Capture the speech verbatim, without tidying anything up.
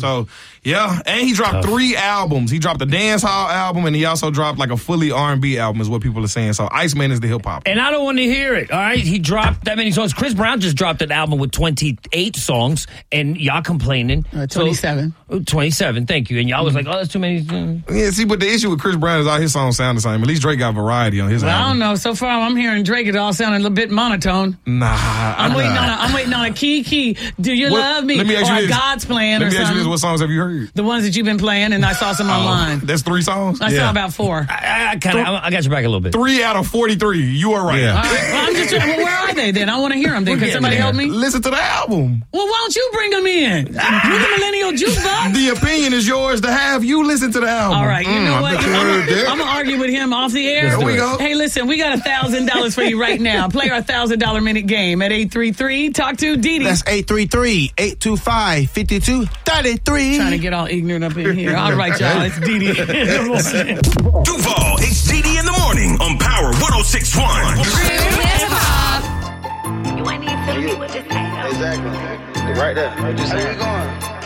So, yeah. And he dropped Tough. three albums. He dropped a dance hall album, and he also dropped like a fully R and B album is what people are saying. So, Iceman is the hip-hop. And I don't want to hear it, all right? He dropped that many songs. Chris Brown just dropped an album with twenty-eight songs, and y'all complaining. Uh, twenty-seven. So, twenty-seven, thank you. And y'all was like, oh, that's too many. Yeah, see, but the issue with Chris Brown is all his songs sound the same. At least Drake got variety on his well, album. I don't know. So far, I'm hearing Drake. It all sounding a little bit monotone. Nah. I'm, nah. waiting, on a, I'm waiting on a key, key. Do you what, love me? Let me ask or you this. God's plan let or me something. ask you this. What songs have you heard? The ones that you've been playing, and I saw some online. Oh, that's three songs? I yeah. saw about four. I, I kind of, I got you back a little bit. Three out of forty-three. You are right. Yeah. All right. Well, I'm just trying, well, where are they then? I want to hear them then. Can somebody there. help me? Listen to the album. Well, why don't you bring them in? You the millennial jukebox? The opinion is yours to have. You listen to the album. All right. You mm, know what? I'm I'm going to argue with him off the air. There we go. Hey, listen, we got one thousand dollars for you right now. Play our one thousand dollars minute game at eight three three. Talk to Didi. That's eight three three, eight two five, five two three three. Trying to get all ignorant up in here. All right, y'all. It's Didi. Duval, it's Didi in the morning on Power one oh six point one. You ain't need to tell me what to say. Exactly. Right there. Right, just saying.